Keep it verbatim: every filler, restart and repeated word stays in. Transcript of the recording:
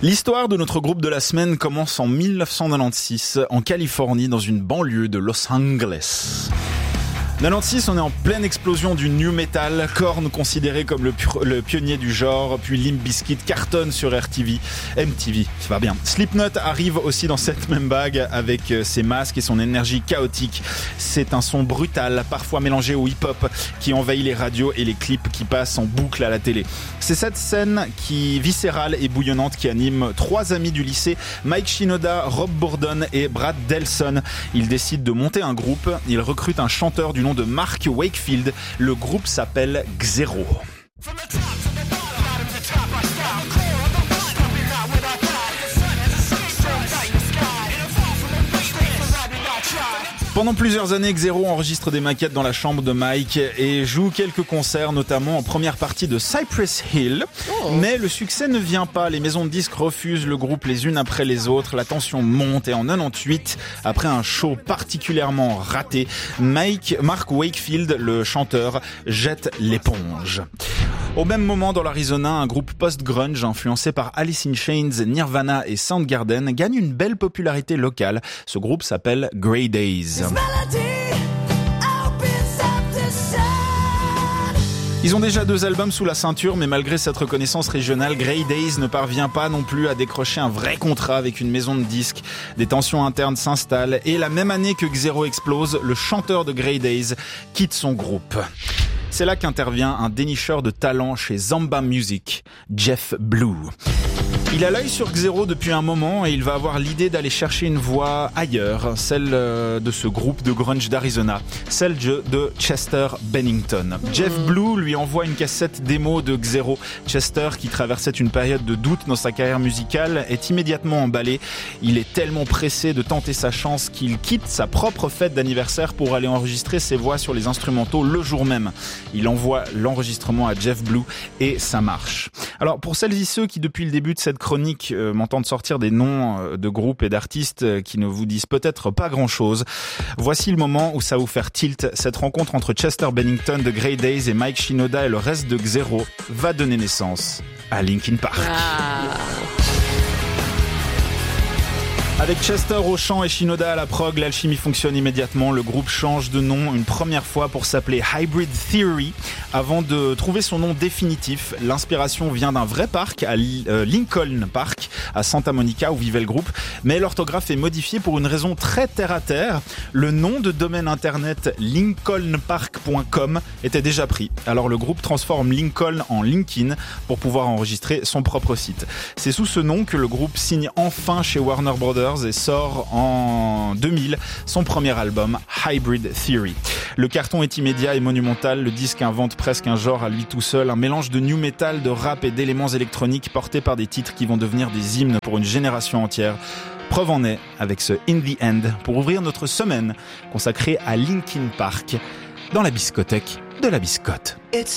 L'histoire de notre groupe de la semaine commence en dix-neuf cent quatre-vingt-seize, en Californie, dans une banlieue de Los Angeles. quatre-vingt-seize, on est en pleine explosion du new metal, Korn considéré comme le, pu- le pionnier du genre, puis Limp Bizkit cartonne sur R T V, M T V, ça va bien. Slipknot arrive aussi dans cette même bague avec ses masques et son énergie chaotique. C'est un son brutal, parfois mélangé au hip-hop, qui envahit les radios et les clips qui passent en boucle à la télé. C'est cette scène qui viscérale et bouillonnante qui anime trois amis du lycée, Mike Shinoda, Rob Bourdon et Brad Delson. Ils décident de monter un groupe, ils recrutent un chanteur du nom de Mark Wakefield. Le groupe s'appelle Xero. Pendant plusieurs années, Xero enregistre des maquettes dans la chambre de Mike et joue quelques concerts, notamment en première partie de Cypress Hill. Oh. Mais le succès ne vient pas. Les maisons de disques refusent le groupe les unes après les autres. La tension monte et en quatre-vingt-dix-huit, après un show particulièrement raté, Mike, Mark Wakefield, le chanteur, jette l'éponge. Au même moment, dans l'Arizona, un groupe post-grunge influencé par Alice in Chains, Nirvana et Soundgarden gagne une belle popularité locale. Ce groupe s'appelle Grey Days. Ils ont déjà deux albums sous la ceinture, mais malgré cette reconnaissance régionale, Grey Days ne parvient pas non plus à décrocher un vrai contrat avec une maison de disques. Des tensions internes s'installent et la même année que Xero explose, le chanteur de Grey Days quitte son groupe. C'est là qu'intervient un dénicheur de talent chez Zamba Music, Jeff Blue. Il a l'œil sur Xero depuis un moment et il va avoir l'idée d'aller chercher une voix ailleurs, celle de ce groupe de grunge d'Arizona, celle de Chester Bennington. Mmh. Jeff Blue lui envoie une cassette démo de Xero. Chester, qui traversait une période de doute dans sa carrière musicale, est immédiatement emballé. Il est tellement pressé de tenter sa chance qu'il quitte sa propre fête d'anniversaire pour aller enregistrer ses voix sur les instrumentaux le jour même. Il envoie l'enregistrement à Jeff Blue et ça marche. Alors pour celles et ceux qui depuis le début de cette chronique euh, m'entendent sortir des noms euh, de groupes et d'artistes euh, qui ne vous disent peut-être pas grand-chose, voici le moment où ça va vous faire tilt. Cette rencontre entre Chester Bennington de Grey Days et Mike Shinoda et le reste de Xero va donner naissance à Linkin Park. Ah. Avec Chester au chant et Shinoda à la prog, l'alchimie fonctionne immédiatement. Le groupe change de nom une première fois pour s'appeler Hybrid Theory avant de trouver son nom définitif. L'inspiration vient d'un vrai parc à Lincoln Park à Santa Monica où vivait le groupe, mais l'orthographe est modifiée pour une raison très terre à terre. Le nom de domaine internet lincoln park point com était déjà pris. Alors le groupe transforme Lincoln en Linkin pour pouvoir enregistrer son propre site. C'est sous ce nom que le groupe signe enfin chez Warner Brothers et sort en deux mille son premier album Hybrid Theory. Le carton est immédiat et monumental, le disque invente presque un genre à lui tout seul, un mélange de new metal, de rap et d'éléments électroniques portés par des titres qui vont devenir des hymnes pour une génération entière. Preuve en est avec ce In the End pour ouvrir notre semaine consacrée à Linkin Park dans la biscothèque de la biscotte. It's